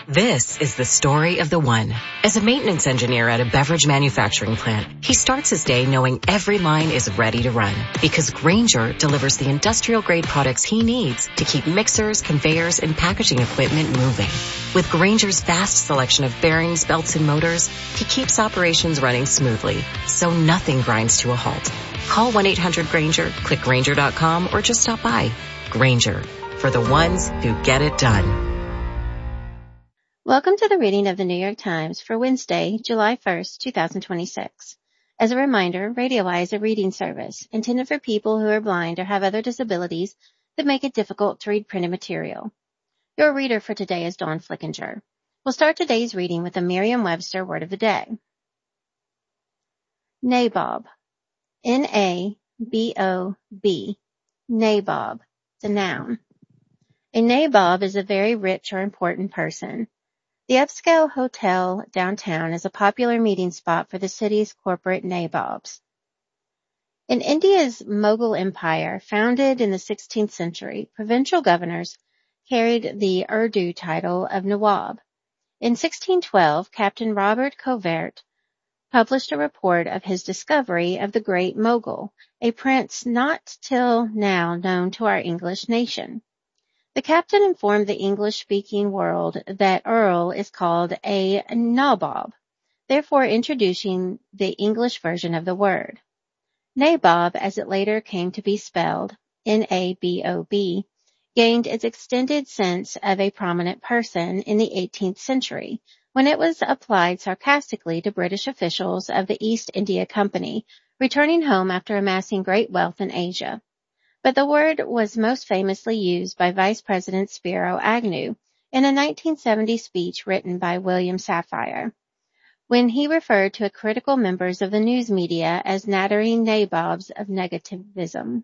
This is the story of the one. As a maintenance engineer at a beverage manufacturing plant, he starts his day knowing every line is ready to run because Grainger delivers the industrial-grade products he needs to keep mixers, conveyors, and packaging equipment moving. With Grainger's vast selection of bearings, belts, and motors, he keeps operations running smoothly, so nothing grinds to a halt. Call 1-800-GRAINGER, click Grainger.com, or just stop by. Grainger, for the ones who get it done. Welcome to the reading of the New York Times for Wednesday, July 1st, 2026. As a reminder, Radio Eye is a reading service intended for people who are blind or have other disabilities that make it difficult to read printed material. Your reader for today is Dawn Flickinger. We'll start today's reading with a Merriam-Webster word of the day. Nabob. N-A-B-O-B. Nabob. It's a noun. A nabob is a very rich or important person. The upscale hotel downtown is a popular meeting spot for the city's corporate nabobs. In India's Mughal Empire, founded in the 16th century, provincial governors carried the Urdu title of Nawab. In 1612, Captain Robert Covert published a report of his discovery of the Great Mogul, a prince not till now known to our English nation. The captain informed the English-speaking world that Earl is called a nabob, therefore introducing the English version of the word. Nabob, as it later came to be spelled, N-A-B-O-B, gained its extended sense of a prominent person in the 18th century, when it was applied sarcastically to British officials of the East India Company, returning home after amassing great wealth in Asia. But the word was most famously used by Vice President Spiro Agnew in a 1970 speech written by William Safire, when he referred to critical members of the news media as nattering nabobs of negativism.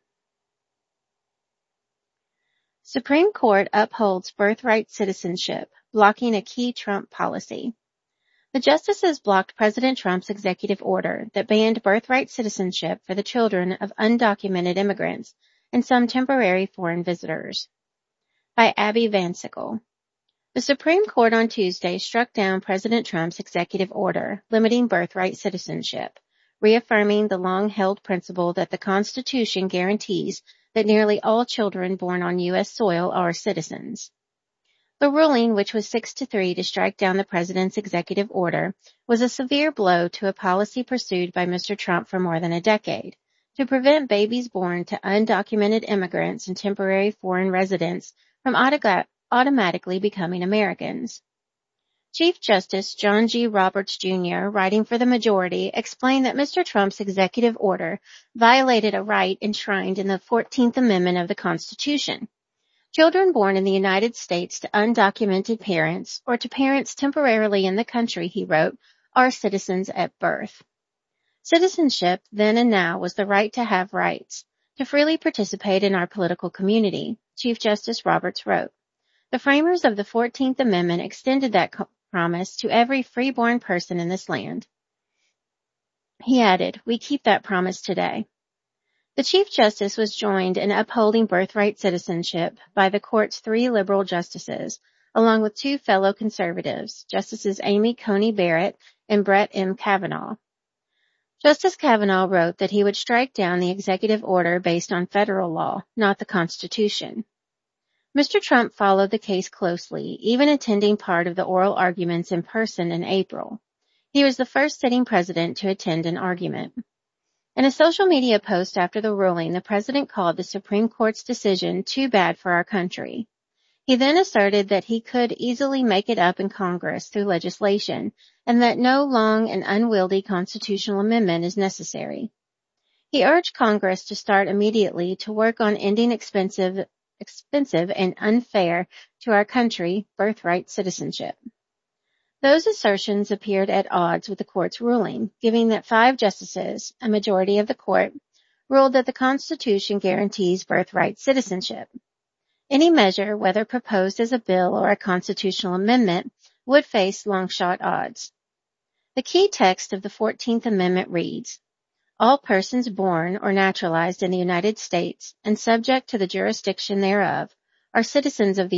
Supreme Court upholds birthright citizenship, blocking a key Trump policy. The justices blocked President Trump's executive order that banned birthright citizenship for the children of undocumented immigrants and some temporary foreign visitors. By Abby Van Sickle. The Supreme Court on Tuesday struck down President Trump's executive order limiting birthright citizenship, reaffirming the long-held principle that the Constitution guarantees that nearly all children born on U.S. soil are citizens. The ruling, which was 6-3 to strike down the president's executive order, was a severe blow to a policy pursued by Mr. Trump for more than a decade, to prevent babies born to undocumented immigrants and temporary foreign residents from automatically becoming Americans. Chief Justice John G. Roberts, Jr., writing for the majority, explained that Mr. Trump's executive order violated a right enshrined in the 14th Amendment of the Constitution. Children born in the United States to undocumented parents or to parents temporarily in the country, he wrote, are citizens at birth. Citizenship, then and now, was the right to have rights, to freely participate in our political community, Chief Justice Roberts wrote. The framers of the 14th Amendment extended that promise to every free-born person in this land. He added, we keep that promise today. The Chief Justice was joined in upholding birthright citizenship by the court's 3 liberal justices, along with 2 fellow conservatives, Justices Amy Coney Barrett and Brett M. Kavanaugh. Justice Kavanaugh wrote that he would strike down the executive order based on federal law, not the Constitution. Mr. Trump followed the case closely, even attending part of the oral arguments in person in April. He was the first sitting president to attend an argument. In a social media post after the ruling, the president called the Supreme Court's decision too bad for our country. He then asserted that he could easily make it up in Congress through legislation and that no long and unwieldy constitutional amendment is necessary. He urged Congress to start immediately to work on ending expensive and unfair to our country birthright citizenship. Those assertions appeared at odds with the court's ruling, given that 5 justices, a majority of the court, ruled that the Constitution guarantees birthright citizenship. Any measure, whether proposed as a bill or a constitutional amendment, would face long-shot odds. The key text of the 14th Amendment reads, all persons born or naturalized in the United States and subject to the jurisdiction thereof are citizens of the